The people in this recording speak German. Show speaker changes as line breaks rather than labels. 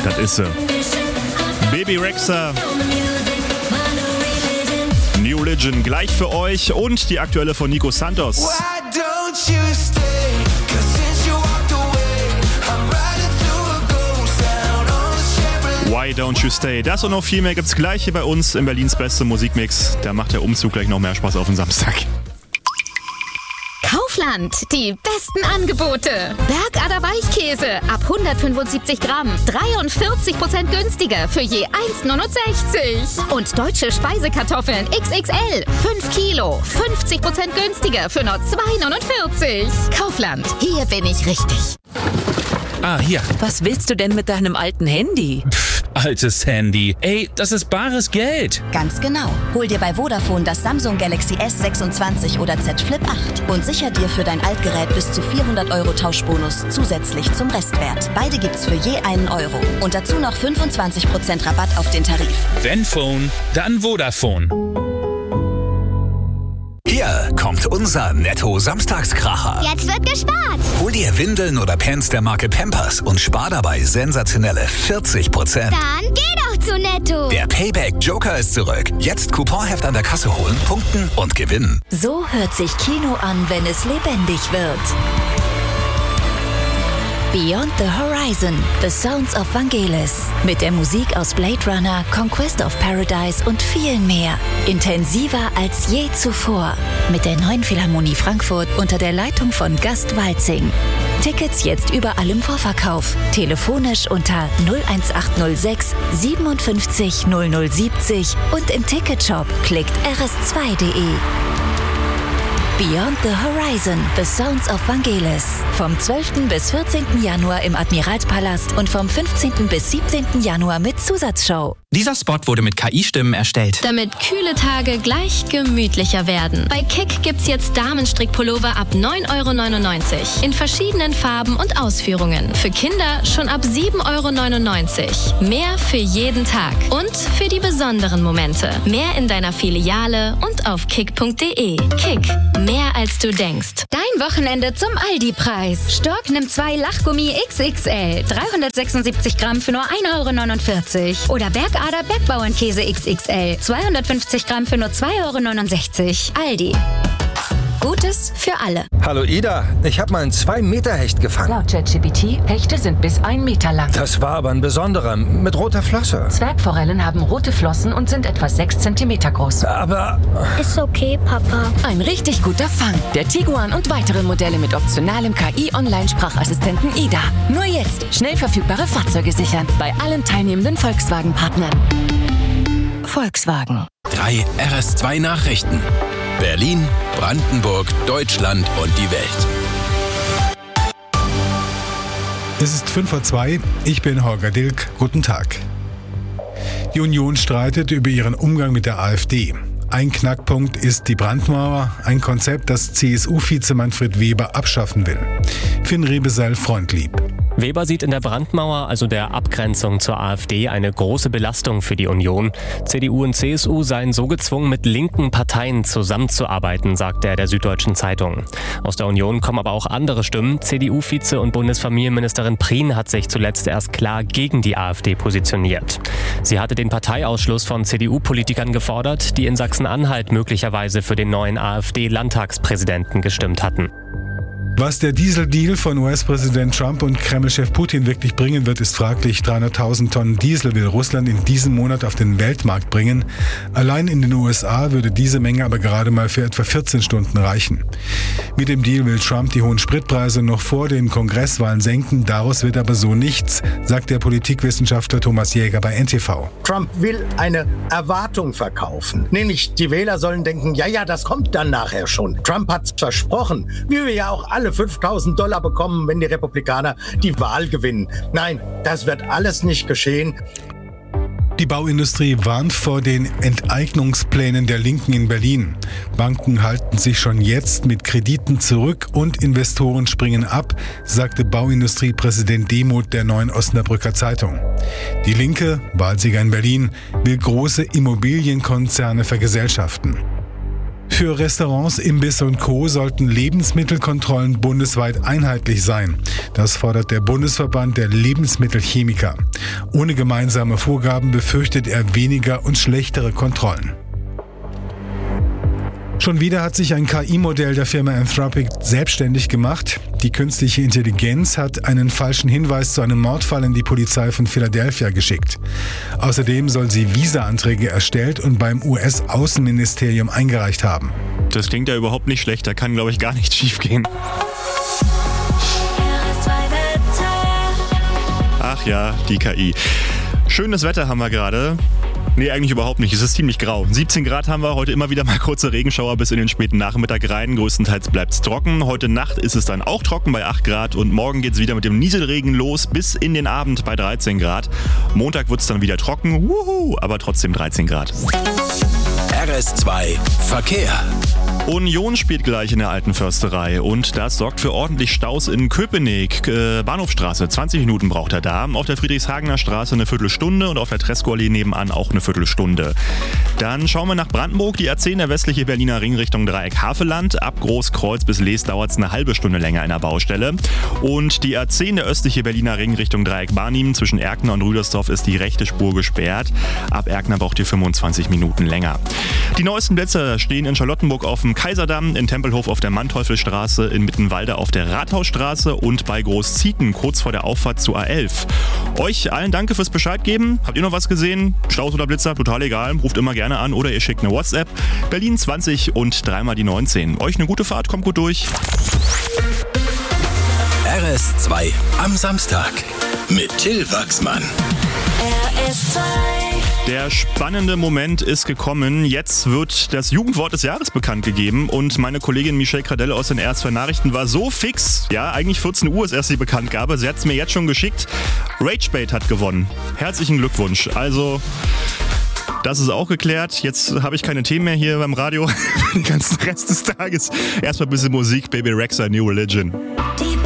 Das ist sie. Bebe Rexha. New Religion gleich für euch und die aktuelle von Nico Santos. Why Don't You Stay? Das und noch viel mehr gibt's gleich hier bei uns in Berlins beste Musikmix. Da macht der Umzug gleich noch mehr Spaß auf den Samstag.
Kaufland, die besten Angebote. Bergader Weichkäse ab 175 Gramm, 43% günstiger für je 1,69. Und deutsche Speisekartoffeln XXL, 5 Kilo, 50% günstiger für nur 2,49. Kaufland, hier bin ich richtig.
Ah, hier.
Was willst du denn mit deinem alten Handy?
Altes Handy. Ey, das ist bares Geld.
Ganz genau. Hol dir bei Vodafone das Samsung Galaxy S26 oder Z Flip 8 und sicher dir für dein Altgerät bis zu 400 € Tauschbonus zusätzlich zum Restwert. Beide gibt's für je einen Euro. Und dazu noch 25% Rabatt auf den Tarif.
Wenn Phone, dann Vodafone.
Hier kommt unser Netto-Samstagskracher.
Jetzt wird gespart.
Hol dir Windeln oder Pants der Marke Pampers und spar dabei sensationelle 40%.
Dann geh doch zu Netto.
Der Payback Joker ist zurück. Jetzt Couponheft an der Kasse holen, punkten und gewinnen.
So hört sich Kino an, wenn es lebendig wird. Beyond the Horizon, The Sounds of Vangelis. Mit der Musik aus Blade Runner, Conquest of Paradise und viel mehr. Intensiver als je zuvor. Mit der Neuen Philharmonie Frankfurt unter der Leitung von Gast Walzing. Tickets jetzt überall im Vorverkauf. Telefonisch unter 01806 57 0070 und im Ticketshop klickt rs2.de. Beyond the Horizon, The Sounds of Vangelis. Vom 12. bis 14. Januar im Admiralspalast und vom 15. bis 17. Januar mit Zusatzshow.
Dieser Spot wurde mit KI-Stimmen erstellt.
Damit kühle Tage gleich gemütlicher werden. Bei Kick gibt's jetzt Damenstrickpullover ab 9,99 € in verschiedenen Farben und Ausführungen. Für Kinder schon ab 7,99 €. Mehr für jeden Tag und für die besonderen Momente. Mehr in deiner Filiale und auf kick.de. Kick, mehr als du denkst.
Dein Wochenende zum Aldi-Preis. Stork nimmt 2 Lachgummi XXL, 376 Gramm für nur 1,49 € Oder Bergader Bergbauernkäse XXL, 250 Gramm für nur 2,69 €. Aldi. Gutes für alle.
Hallo Ida, ich habe mal einen 2-Meter-Hecht gefangen.
Laut ChatGPT, Hechte sind bis 1 Meter lang.
Das war aber ein besonderer, mit roter Flosse.
Zwergforellen haben rote Flossen und sind etwa 6 Zentimeter groß.
Aber...
Ist okay, Papa.
Ein richtig guter Fang. Der Tiguan und weitere Modelle mit optionalem KI-Online-Sprachassistenten Ida. Nur jetzt schnell verfügbare Fahrzeuge sichern. Bei allen teilnehmenden Volkswagen-Partnern. Volkswagen.
3 RS2 Nachrichten. Berlin, Brandenburg, Deutschland und die Welt.
Es ist 5:02 Uhr. Ich bin Holger Dilk. Guten Tag. Die Union streitet über ihren Umgang mit der AfD. Ein Knackpunkt ist die Brandmauer, ein Konzept, das CSU-Vize Manfred Weber abschaffen will. Finn Rebesal Freundlieb.
Weber sieht in der Brandmauer, also der Abgrenzung zur AfD, eine große Belastung für die Union. CDU und CSU seien so gezwungen, mit linken Parteien zusammenzuarbeiten, sagt er der Süddeutschen Zeitung. Aus der Union kommen aber auch andere Stimmen. CDU-Vize und Bundesfamilienministerin Prien hat sich zuletzt erst klar gegen die AfD positioniert. Sie hatte den Parteiausschluss von CDU-Politikern gefordert, die in Sachsen-Anhalt möglicherweise für den neuen AfD-Landtagspräsidenten gestimmt hatten.
Was der Dieseldeal von US-Präsident Trump und Kreml-Chef Putin wirklich bringen wird, ist fraglich. 300.000 Tonnen Diesel will Russland in diesem Monat auf den Weltmarkt bringen. Allein in den USA würde diese Menge aber gerade mal für etwa 14 Stunden reichen. Mit dem Deal will Trump die hohen Spritpreise noch vor den Kongresswahlen senken. Daraus wird aber so nichts, sagt der Politikwissenschaftler Thomas Jäger bei NTV.
Trump will eine Erwartung verkaufen. Nämlich, die Wähler sollen denken, ja, das kommt dann nachher schon. Trump hat's versprochen, wie wir ja auch alle $5.000 bekommen, wenn die Republikaner die Wahl gewinnen. Nein, das wird alles nicht geschehen.
Die Bauindustrie warnt vor den Enteignungsplänen der Linken in Berlin. Banken halten sich schon jetzt mit Krediten zurück und Investoren springen ab, sagte Bauindustriepräsident Demuth der Neuen Osnabrücker Zeitung. Die Linke, Wahlsieger in Berlin, will große Immobilienkonzerne vergesellschaften. Für Restaurants, Imbisse und Co. sollten Lebensmittelkontrollen bundesweit einheitlich sein. Das fordert der Bundesverband der Lebensmittelchemiker. Ohne gemeinsame Vorgaben befürchtet er weniger und schlechtere Kontrollen. Schon wieder hat sich ein KI-Modell der Firma Anthropic selbstständig gemacht. Die künstliche Intelligenz hat einen falschen Hinweis zu einem Mordfall in die Polizei von Philadelphia geschickt. Außerdem soll sie Visa-Anträge erstellt und beim US-Außenministerium eingereicht haben.
Das klingt ja überhaupt nicht schlecht, da kann, glaube ich, gar nichts schiefgehen. Ach ja, die KI. Schönes Wetter haben wir gerade. Nee, eigentlich überhaupt nicht. Es ist ziemlich grau. 17 Grad haben wir, heute immer wieder mal kurze Regenschauer bis in den späten Nachmittag rein. Größtenteils bleibt es trocken. Heute Nacht ist es dann auch trocken bei 8 Grad und morgen geht es wieder mit dem Nieselregen los bis in den Abend bei 13 Grad. Montag wird es dann wieder trocken, aber trotzdem 13 Grad.
RS2 Verkehr.
Union spielt gleich in der Alten Försterei und das sorgt für ordentlich Staus in Köpenick. Bahnhofstraße, 20 Minuten braucht er da. Auf der Friedrichshagener Straße eine Viertelstunde und auf der Treskoallee nebenan auch eine Viertelstunde. Dann schauen wir nach Brandenburg. Die A10, der westliche Berliner Ring Richtung Dreieck Havelland. Ab Großkreuz bis Lees dauert es eine halbe Stunde länger in der Baustelle. Und die A10, der östliche Berliner Ring Richtung Dreieck Barnim zwischen Erkner und Rüdersdorf ist die rechte Spur gesperrt. Ab Erkner braucht ihr 25 Minuten länger. Die neuesten Plätze stehen in Charlottenburg auf dem Kaiserdamm, in Tempelhof auf der Manteuffelstraße, in Mittenwalde auf der Rathausstraße und bei Großzieten kurz vor der Auffahrt zur A11. Euch allen danke fürs Bescheid geben. Habt ihr noch was gesehen? Staus oder Blitzer? Total egal. Ruft immer gerne an oder ihr schickt eine WhatsApp. Berlin 20 und dreimal die 19. Euch eine gute Fahrt, kommt gut durch.
RS2 am Samstag mit Till Wachsmann.
RS2.
Der spannende Moment ist gekommen. Jetzt wird das Jugendwort des Jahres bekannt gegeben und meine Kollegin Michelle Kradelle aus den RS2 Nachrichten war so fix. Ja, eigentlich 14 Uhr ist erst die Bekanntgabe. Sie hat es mir jetzt schon geschickt. Ragebait hat gewonnen. Herzlichen Glückwunsch. Also, das ist auch geklärt. Jetzt habe ich keine Themen mehr hier beim Radio. Den ganzen Rest des Tages. Erstmal ein bisschen Musik. Baby Rexha, New Religion.